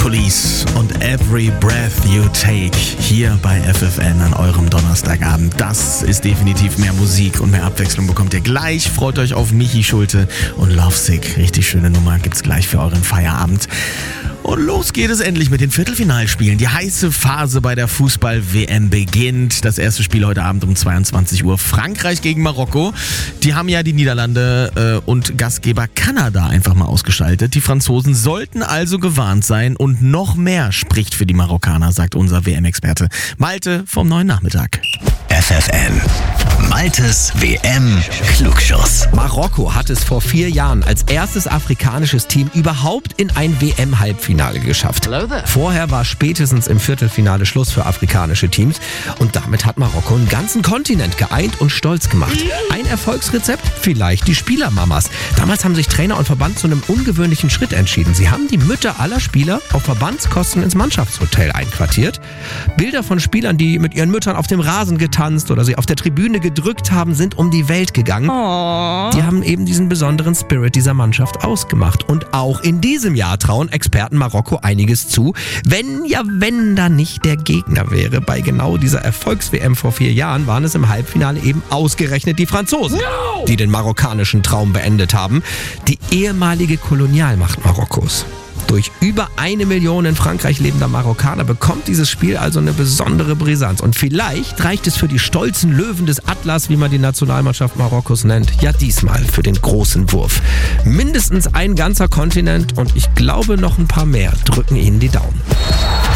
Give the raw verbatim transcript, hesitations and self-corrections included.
Police und Every Breath You Take hier bei F F N an eurem Donnerstagabend. Das ist definitiv mehr Musik und mehr Abwechslung bekommt ihr gleich. Freut euch auf Michi Schulte und Lovesick. Richtig schöne Nummer gibt's gleich für euren Feierabend. Und los geht es endlich mit den Viertelfinalspielen. Die heiße Phase bei der Fußball-W M beginnt. Das erste Spiel heute Abend um zweiundzwanzig Uhr. Frankreich gegen Marokko. Die haben ja die Niederlande äh, und Gastgeber Kanada einfach mal ausgeschaltet. Die Franzosen sollten also gewarnt sein und noch mehr spricht für die Marokkaner, sagt unser W M-Experte Malte vom neuen Nachmittag. F F N. Maltes W M-Klugschuss. Marokko hat es vor vier Jahren als erstes afrikanisches Team überhaupt in ein W M-Halbfinale geschafft. Vorher war spätestens im Viertelfinale Schluss für afrikanische Teams und damit hat Marokko einen ganzen Kontinent geeint und stolz gemacht. Ein Erfolgsrezept? Vielleicht die Spielermamas. Damals haben sich Trainer und Verband zu einem ungewöhnlichen Schritt entschieden. Sie haben die Mütter aller Spieler auf Verbandskosten ins Mannschaftshotel einquartiert. Bilder von Spielern, die mit ihren Müttern auf dem Rasen getanzt oder sie auf der Tribüne gedrückt haben, sind um die Welt gegangen. Oh. Die haben eben diesen besonderen Spirit dieser Mannschaft ausgemacht. Und auch in diesem Jahr trauen Experten Marokko einiges zu. Wenn, ja wenn da nicht der Gegner wäre. Bei genau dieser Erfolgs-W M vor vier Jahren waren es im Halbfinale eben ausgerechnet die Franzosen, no! die den marokkanischen Traum beendet haben. Die ehemalige Kolonialmacht Marokkos. Durch über eine Million in Frankreich lebender Marokkaner bekommt dieses Spiel also eine besondere Brisanz. Und vielleicht reicht es für die stolzen Löwen des Atlas, wie man die Nationalmannschaft Marokkos nennt, ja diesmal für den großen Wurf. Mindestens ein ganzer Kontinent und ich glaube noch ein paar mehr drücken ihnen die Daumen.